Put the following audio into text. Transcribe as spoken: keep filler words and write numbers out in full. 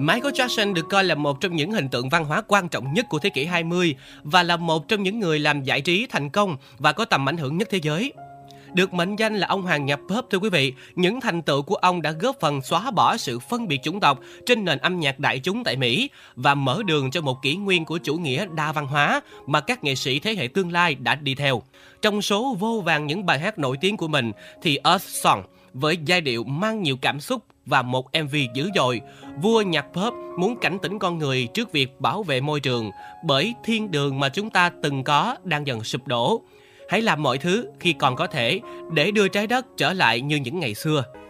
Michael Jackson được coi là một trong những hình tượng văn hóa quan trọng nhất của thế kỷ hai mươi và là một trong những người làm giải trí thành công và có tầm ảnh hưởng nhất thế giới. Được mệnh danh là ông hoàng nhạc pop, thưa quý vị, những thành tựu của ông đã góp phần xóa bỏ sự phân biệt chủng tộc trên nền âm nhạc đại chúng tại Mỹ và mở đường cho một kỷ nguyên của chủ nghĩa đa văn hóa mà các nghệ sĩ thế hệ tương lai đã đi theo. Trong số vô vàn những bài hát nổi tiếng của mình thì Earth Song với giai điệu mang nhiều cảm xúc và một em vê dữ dội, vua nhạc pop muốn cảnh tỉnh con người trước việc bảo vệ môi trường bởi thiên đường mà chúng ta từng có đang dần sụp đổ. Hãy làm mọi thứ khi còn có thể để đưa trái đất trở lại như những ngày xưa.